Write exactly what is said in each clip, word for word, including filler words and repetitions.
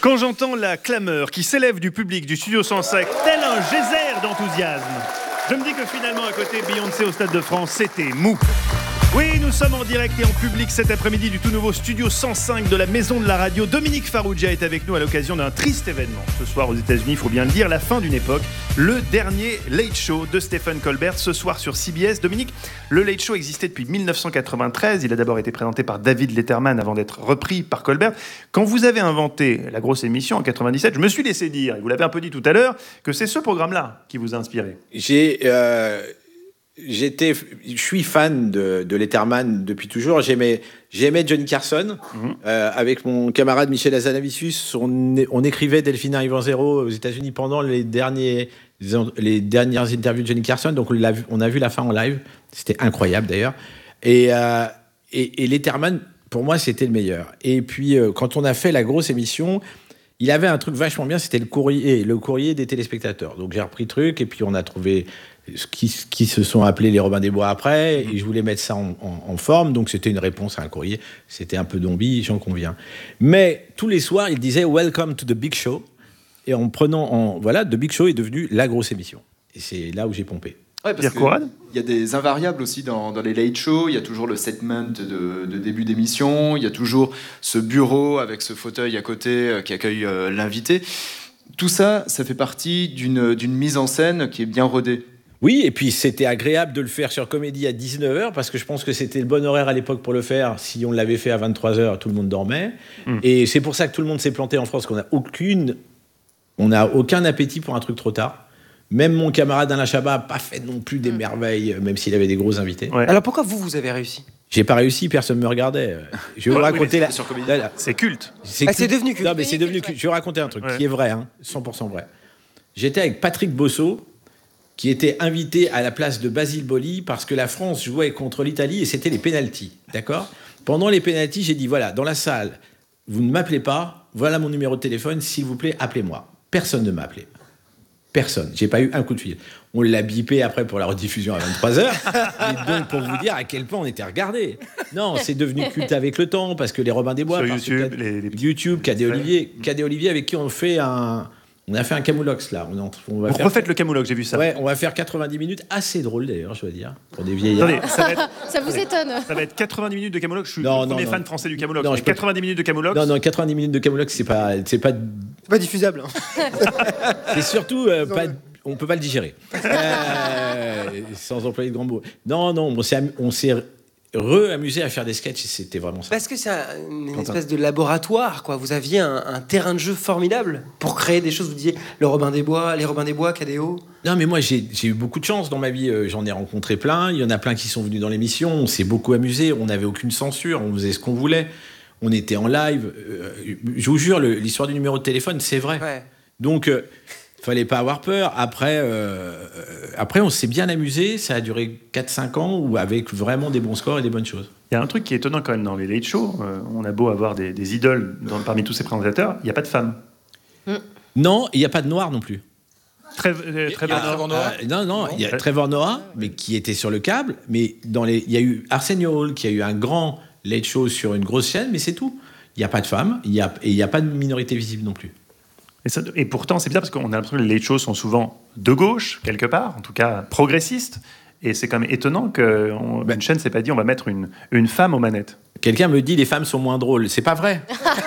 Quand j'entends la clameur qui s'élève du public du Studio cent cinq, tel un geyser d'enthousiasme, je me dis que finalement, à côté, Beyoncé au Stade de France, c'était mou. Oui, nous sommes en direct et en public cet après-midi du tout nouveau Studio cent cinq de la Maison de la Radio. Dominique Farrugia est avec nous à l'occasion d'un triste événement. Ce soir aux États-Unis, il faut bien le dire, la fin d'une époque. Le dernier Late Show de Stephen Colbert, ce soir sur C B S. Dominique, le Late Show existait depuis dix-neuf cent quatre-vingt-treize. Il a d'abord été présenté par David Letterman avant d'être repris par Colbert. Quand vous avez inventé la grosse émission en quatre-vingt-dix-sept, je me suis laissé dire, et vous l'avez un peu dit tout à l'heure, que c'est ce programme-là qui vous a inspiré. J'ai... Euh... J'étais, je suis fan de, de Letterman depuis toujours. J'aimais, j'aimais Johnny Carson. Mmh. Euh, avec mon camarade Michel Hazanavicius, on, on écrivait Delphine arrive en zéro aux États-Unis pendant les derniers, les dernières interviews de Johnny Carson. Donc on, l'a vu, on a vu la fin en live. C'était incroyable d'ailleurs. Et, euh, et, et Letterman, pour moi, c'était le meilleur. Et puis euh, quand on a fait la grosse émission, il avait un truc vachement bien. C'était le courrier, le courrier des téléspectateurs. Donc j'ai repris le truc et puis on a trouvé Qui, qui se sont appelés les Robins des Bois après, et je voulais mettre ça en, en, en forme, donc c'était une réponse à un courrier, c'était un peu Dombie, j'en conviens. Mais tous les soirs, il disait « Welcome to the Big Show », et en prenant, en, voilà, The Big Show est devenu la grosse émission. Et c'est là où j'ai pompé. Ouais, parce qu'il y a des invariables aussi dans, dans les late shows, il y a toujours le segment de, de début d'émission, il y a toujours ce bureau avec ce fauteuil à côté euh, qui accueille euh, l'invité. Tout ça, ça fait partie d'une, d'une mise en scène qui est bien rodée. Oui, et puis c'était agréable de le faire sur Comédie à dix-neuf heures, parce que je pense que c'était le bon horaire à l'époque pour le faire. Si on l'avait fait à vingt-trois heures, tout le monde dormait. Mmh. Et c'est pour ça que tout le monde s'est planté en France, qu'on n'a aucune, on n'a aucun appétit pour un truc trop tard. Même mon camarade Alain Chabat n'a pas fait non plus des mmh. merveilles, même s'il avait des gros invités. Ouais. Alors pourquoi vous, vous avez réussi ? J'ai pas réussi, personne me regardait. Je vais ouais, vous raconter... Oui, la... sur Comédie. Là, là. C'est culte. C'est, ah, culte. C'est devenu culte. Non, mais c'est devenu culte. Je vais vous raconter un truc ouais. qui est vrai, hein, cent pour cent vrai. J'étais avec Patrick Bosso, qui était invité à la place de Basile Boli parce que la France jouait contre l'Italie et c'était les pénaltys, d'accord ? Pendant les pénaltys, j'ai dit, voilà, dans la salle, vous ne m'appelez pas, voilà mon numéro de téléphone, s'il vous plaît, appelez-moi. Personne ne m'a appelé. Personne. J'ai pas eu un coup de fil. On l'a bipé après pour la rediffusion à vingt-trois heures. Et donc, pour vous dire à quel point on était regardés. Non, c'est devenu culte avec le temps parce que les Robins des Bois... Sur YouTube, que, les, les YouTube, Cadet Olivier, Cadet Olivier avec qui on fait un... On a fait un Camoulox, là. On, on va Vous faire... refaites le Camoulox, j'ai vu ça. Ouais, on va faire quatre-vingt-dix minutes, assez drôle d'ailleurs, je dois dire, pour des vieillards. Attendez, ça, va être... ça vous étonne. Ça va être quatre-vingt-dix minutes de Camoulox. Je suis non, le premier non, fan non. français du Camoulox. Non, quatre-vingt-dix minutes de Camoulox. Non, non, quatre-vingt-dix minutes de Camoulox, c'est pas, c'est pas, c'est pas diffusable. C'est surtout euh, pas. On peut pas le digérer. Euh, sans employer de grands mots. Non, non, on s'est, on s'est re-amusé à faire des sketchs et c'était vraiment ça. Parce que c'est un, une espèce de laboratoire, quoi. Vous aviez un, un terrain de jeu formidable pour créer des choses. Vous disiez le Robin des Bois, les Robins des Bois, K D O. Non, mais moi, j'ai, j'ai eu beaucoup de chance dans ma vie. J'en ai rencontré plein. Il y en a plein qui sont venus dans l'émission. On s'est beaucoup amusé. On n'avait aucune censure. On faisait ce qu'on voulait. On était en live. Je vous jure, le, l'histoire du numéro de téléphone, c'est vrai. Ouais. Donc... Euh, fallait pas avoir peur. Après, euh, après, on s'est bien amusé. Ça a duré quatre cinq ans où avec vraiment des bons scores et des bonnes choses. Il y a un truc qui est étonnant quand même dans les late shows. Euh, on a beau avoir des, des idoles dans, parmi tous ces présentateurs, il n'y a pas de femmes. Mm. Non, il n'y a pas de noirs non plus. Très, euh, très ah, Trevor Noah. Euh, non, non, il y a Trevor Noah, mais qui était sur le câble. Mais dans les, il y a eu Arsenio Hall qui a eu un grand late show sur une grosse chaîne, mais c'est tout. Il n'y a pas de femmes, il y a, et il n'y a pas de minorité visible non plus. Et, ça, et pourtant, c'est bizarre parce qu'on a l'impression que les late shows sont souvent de gauche, quelque part, en tout cas progressistes. Et c'est quand même étonnant qu'une ben, chaîne ne s'est pas dit on va mettre une, une femme aux manettes. Quelqu'un me dit les femmes sont moins drôles. C'est pas vrai.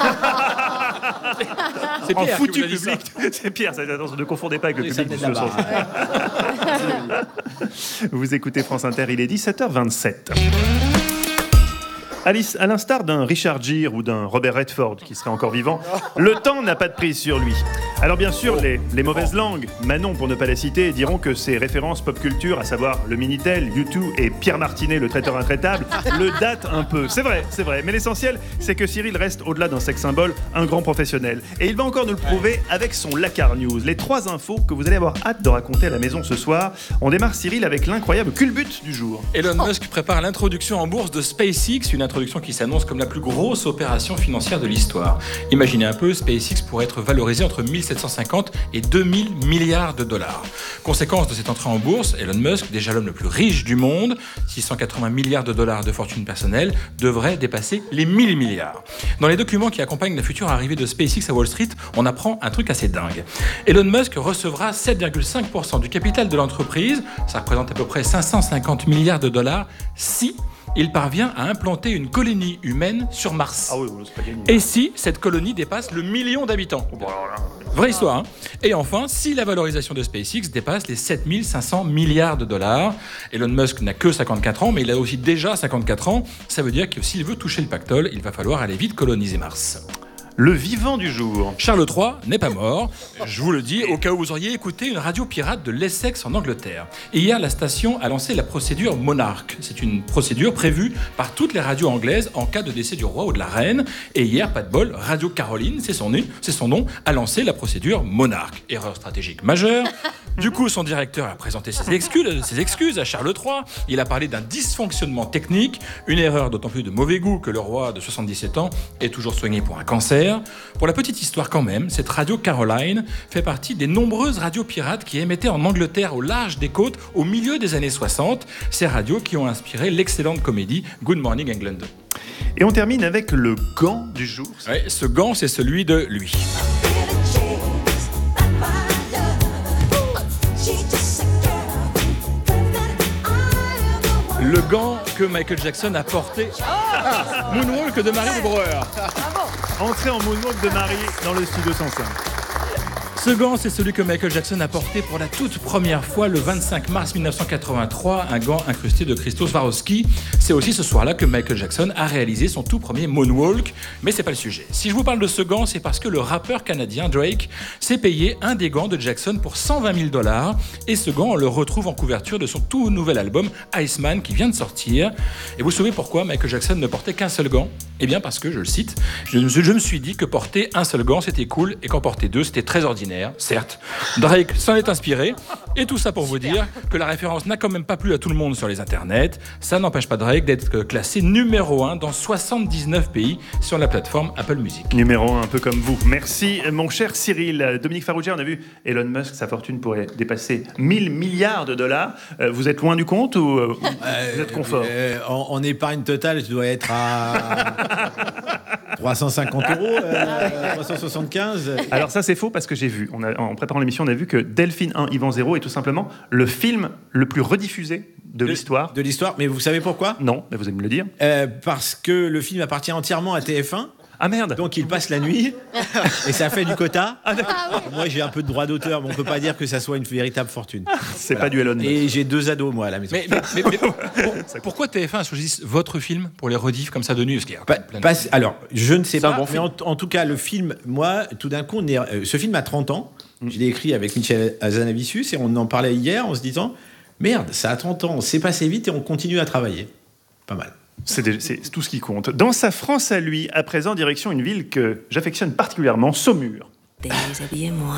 C'est Pierre en foutu public. C'est Pierre, ça, attention, ne confondez pas avec le public du Studio cent cinq. Vous écoutez France Inter, il est dix-sept heures vingt-sept. Alice, à l'instar d'un Richard Gere ou d'un Robert Redford qui serait encore vivant, le temps n'a pas de prise sur lui. Alors bien sûr, les, les mauvaises langues, Manon pour ne pas les citer, diront que ces références pop culture, à savoir le Minitel, U deux et Pierre Martinet, le traiteur intraitable, le datent un peu. C'est vrai, c'est vrai. Mais l'essentiel, c'est que Cyril reste, au-delà d'un sex symbole, un grand professionnel. Et il va encore nous le prouver avec son Lacar News. Les trois infos que vous allez avoir hâte de raconter à la maison ce soir. On démarre, Cyril, avec l'incroyable culbute du jour. Elon Musk prépare l'introduction en bourse de SpaceX, une introduction introduction qui s'annonce comme la plus grosse opération financière de l'histoire. Imaginez un peu, SpaceX pourrait être valorisé entre mille sept cent cinquante et deux mille milliards de dollars. Conséquence de cette entrée en bourse, Elon Musk, déjà l'homme le plus riche du monde, six cent quatre-vingts milliards de dollars de fortune personnelle, devrait dépasser les mille milliards. Dans les documents qui accompagnent la future arrivée de SpaceX à Wall Street, on apprend un truc assez dingue. Elon Musk recevra sept virgule cinq pour cent du capital de l'entreprise, ça représente à peu près cinq cent cinquante milliards de dollars, si il parvient à implanter une colonie humaine sur Mars. Ah oui, c'est pas gagné. Et si cette colonie dépasse le million d'habitants. Vraie histoire, hein. Et enfin, si la valorisation de SpaceX dépasse les sept mille cinq cents milliards de dollars, Elon Musk n'a que cinquante-quatre ans, mais il a aussi déjà cinquante-quatre ans, ça veut dire que s'il veut toucher le pactole, il va falloir aller vite coloniser Mars. Le vivant du jour. Charles trois n'est pas mort, je vous le dis, au cas où vous auriez écouté une radio pirate de l'Essex en Angleterre. Et hier, la station a lancé la procédure Monarch. C'est une procédure prévue par toutes les radios anglaises en cas de décès du roi ou de la reine. Et hier, pas de bol, Radio Caroline, c'est son, c'est son nom, a lancé la procédure Monarch. Erreur stratégique majeure. Du coup, son directeur a présenté ses excuses, ses excuses à Charles trois. Il a parlé d'un dysfonctionnement technique, une erreur d'autant plus de mauvais goût que le roi de soixante-dix-sept ans est toujours soigné pour un cancer. Pour la petite histoire quand même, cette radio Caroline fait partie des nombreuses radios pirates qui émettaient en Angleterre au large des côtes au milieu des années soixante. Ces radios qui ont inspiré l'excellente comédie Good Morning England. Et on termine avec le gant du jour. Ouais, ce gant, c'est celui de lui. Le gant que Michael Jackson a porté. Ah, Moonwalk de Marie Lebreur. Entrée en moonwalk de Marie dans le studio cent cinq. Ce gant, c'est celui que Michael Jackson a porté pour la toute première fois le vingt-cinq mars mille neuf cent quatre-vingt-trois, un gant incrusté de cristaux Swarovski. C'est aussi ce soir-là que Michael Jackson a réalisé son tout premier moonwalk, mais c'est pas le sujet. Si je vous parle de ce gant, c'est parce que le rappeur canadien Drake s'est payé un des gants de Jackson pour cent vingt mille dollars, et ce gant, on le retrouve en couverture de son tout nouvel album Iceman qui vient de sortir. Et vous savez pourquoi Michael Jackson ne portait qu'un seul gant ? Eh bien parce que, je le cite, je, je me suis dit que porter un seul gant c'était cool et qu'en porter deux c'était très ordinaire, certes. Drake s'en est inspiré, et tout ça pour vous dire que la référence n'a quand même pas plu à tout le monde sur les internets. Ça n'empêche pas Drake d'être classé numéro un dans soixante-dix-neuf pays sur la plateforme Apple Music. Numéro un, un peu comme vous. Merci mon cher Cyril. Dominique Farrugia, on a vu Elon Musk, sa fortune pourrait dépasser mille milliards de dollars. Euh, vous êtes loin du compte ou euh, Euh, vous êtes confort euh, en, en épargne totale, je dois être à trois cent cinquante euros, euh, trois cent soixante-quinze. Alors ça c'est faux parce que j'ai vu, on a, en préparant l'émission, on a vu que Delphine un, Yvan zéro est tout simplement le film le plus rediffusé de, de l'histoire. De l'histoire, mais vous savez pourquoi ? Non, mais vous allez me le dire. Euh, parce que le film appartient entièrement à T F un. Ah merde. Donc il passe la nuit et ça fait du quota. Ah, moi j'ai un peu de droit d'auteur, mais on peut pas dire que ça soit une véritable fortune. C'est Voilà. pas du Elon Musk. Et j'ai deux ados moi à la maison. Mais, mais, mais, mais pour- pourquoi T F un choisit votre film pour les rediffs comme ça de nuit ? Parce qu'il y a Pa- plein de- passe- alors, je ne sais C'est un pas, bon mais film. en, en tout cas, le film, moi, tout d'un coup, on est, euh, ce film a trente ans. Je l'ai écrit avec Michel Hazanavicius et on en parlait hier en se disant merde, ça a trente ans, c'est passé vite et on continue à travailler. Pas mal. C'est, déjà- c'est tout ce qui compte. Dans sa France à lui, à présent, direction une ville que j'affectionne particulièrement, Saumur. Déshabillez-moi.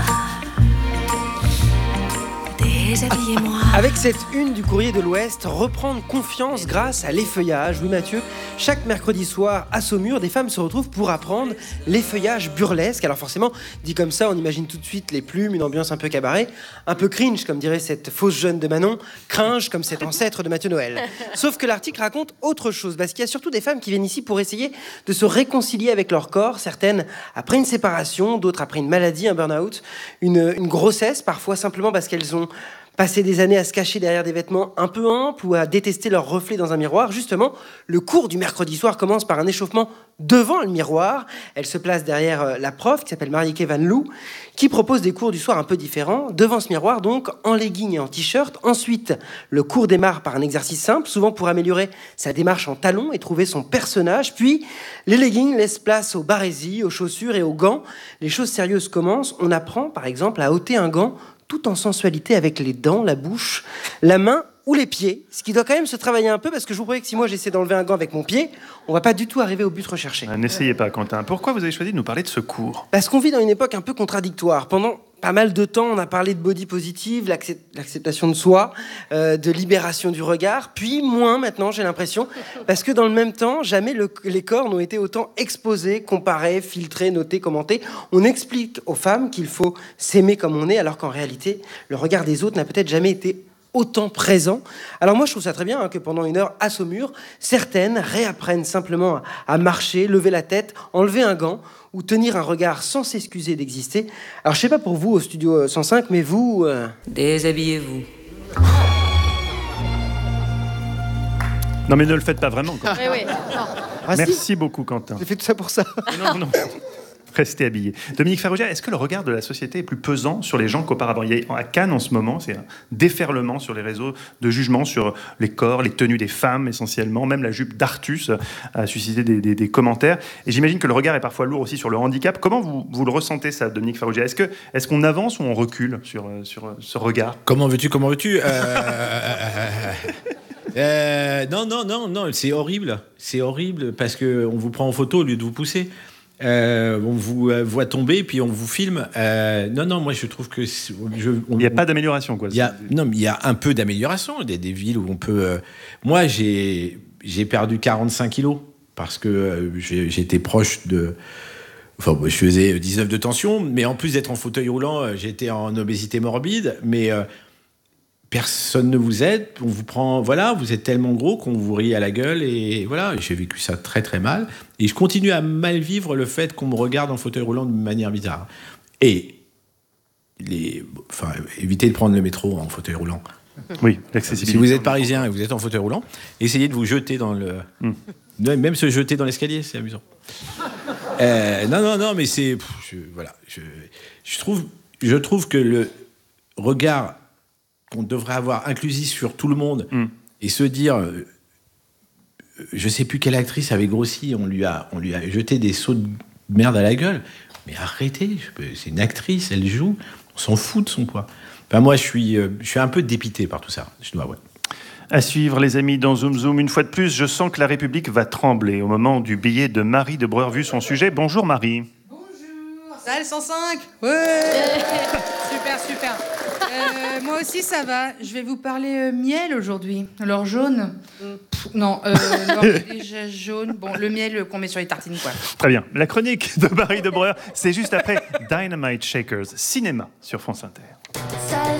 Déshabillez-moi. Avec cette une du Courrier de l'Ouest, reprendre confiance grâce à l'effeuillage. Oui Mathieu, chaque mercredi soir à Saumur, des femmes se retrouvent pour apprendre l'effeuillage burlesque. Alors forcément, dit comme ça, on imagine tout de suite les plumes, une ambiance un peu cabaret, un peu cringe comme dirait cette fausse jeune de Manon, cringe comme cet ancêtre de Mathieu Noël. Sauf que l'article raconte autre chose, parce qu'il y a surtout des femmes qui viennent ici pour essayer de se réconcilier avec leur corps, certaines après une séparation, d'autres après une maladie, un burn-out, une, une grossesse, parfois simplement parce qu'elles ont passer des années à se cacher derrière des vêtements un peu amples ou à détester leur reflet dans un miroir. Justement, le cours du mercredi soir commence par un échauffement devant le miroir. Elle se place derrière euh, la prof, qui s'appelle Marieke Van Loo, qui propose des cours du soir un peu différents. Devant ce miroir, donc, en legging et en t-shirt. Ensuite, le cours démarre par un exercice simple, souvent pour améliorer sa démarche en talons et trouver son personnage. Puis, les leggings laissent place aux barésies, aux chaussures et aux gants. Les choses sérieuses commencent. On apprend, par exemple, à ôter un gant tout en sensualité avec les dents, la bouche, la main ou les pieds, ce qui doit quand même se travailler un peu parce que je vous promets que si moi j'essaie d'enlever un gant avec mon pied, on va pas du tout arriver au but recherché. Ah, n'essayez pas, Quentin. Pourquoi vous avez choisi de nous parler de ce cours ? Parce qu'on vit dans une époque un peu contradictoire. Pendant pas mal de temps, on a parlé de body positive, l'accept- l'acceptation de soi, euh, de libération du regard, puis moins maintenant, j'ai l'impression, parce que dans le même temps, jamais le- les corps n'ont été autant exposés, comparés, filtrés, notés, commentés. On explique aux femmes qu'il faut s'aimer comme on est, alors qu'en réalité, le regard des autres n'a peut-être jamais été autant présent. Alors moi, je trouve ça très bien hein, que pendant une heure à Saumur, certaines réapprennent simplement à, à marcher, lever la tête, enlever un gant ou tenir un regard sans s'excuser d'exister. Alors je sais pas pour vous au studio cent cinq, mais vous... euh, Déshabillez-vous. Non, mais ne le faites pas vraiment. Quentin. Oui, oui. Non. ah, si, Merci beaucoup, Quentin. j'ai fait tout ça pour ça. Non, non. Restez habillés. Dominique Farrugia, est-ce que le regard de la société est plus pesant sur les gens qu'auparavant ? Il y a, à Cannes, en ce moment, c'est un déferlement sur les réseaux de jugement sur les corps, les tenues des femmes, essentiellement. Même la jupe d'Artus a suscité des, des, des commentaires. Et j'imagine que le regard est parfois lourd aussi sur le handicap. Comment vous, vous le ressentez, ça, Dominique Farrugia ? Est-ce que, est-ce qu'on avance ou on recule sur, sur ce regard ? Comment veux-tu, comment veux-tu euh... euh, Non, non, non, non, c'est horrible. C'est horrible parce qu'on vous prend en photo au lieu de vous pousser. Euh, on vous euh, voit tomber, puis on vous filme. Euh, non, non, moi je trouve que je, on, Il n'y a pas d'amélioration, quoi. Il y a, non, mais il y a un peu d'amélioration. Il y a des villes où on peut. Euh, moi, j'ai j'ai perdu quarante-cinq kilos parce que euh, j'ai- j'étais proche de. Enfin, moi, je faisais dix-neuf de tension, mais en plus d'être en fauteuil roulant, euh, j'étais en obésité morbide. Mais euh, personne ne vous aide. On vous prend. Voilà, vous êtes tellement gros qu'on vous rit à la gueule. Et voilà, j'ai vécu ça très très mal. Et je continue à mal vivre le fait qu'on me regarde en fauteuil roulant de manière bizarre. Et les, enfin, évitez de prendre le métro en fauteuil roulant. Oui, l'accessibilité. Si vous êtes parisien et vous êtes en fauteuil roulant, essayez de vous jeter dans le. Mm. Non, même se jeter dans l'escalier, c'est amusant. Euh, non, non, non, mais c'est. pff, je- voilà. Je, je, trouve, je trouve que le regard qu'on devrait avoir inclusif sur tout le monde Mm. et se dire. euh, Je sais plus quelle actrice avait grossi, on lui a, on lui a jeté des seaux de merde à la gueule. Mais arrêtez, je peux- c'est une actrice, elle joue, on s'en fout de son poids. Enfin, moi, je suis, euh, je suis un peu dépité par tout ça, je dois avouer. À suivre, les amis, dans Zoom Zoom. Une fois de plus, je sens que la République va trembler au moment du billet de Marie de Breur vu son sujet. Bonjour, Marie. Salle cent cinq. Ouais. Super, super. Euh, moi aussi, ça va. Je vais vous parler euh, miel aujourd'hui. Alors, jaune. Pff, non, euh, alors, déjà jaune. Bon, le miel euh, qu'on met sur les tartines, quoi. Très bien. La chronique de Marie de Breur, c'est juste après Dynamite Shakers, cinéma sur France Inter. Salle